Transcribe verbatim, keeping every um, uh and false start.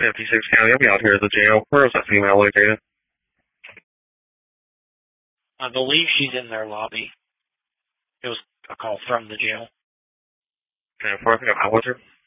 fifty-six County, I'll be out here at the jail. Where is that female located? I believe she's in their lobby. It was a call from the jail. ten four, I think I'm out with her.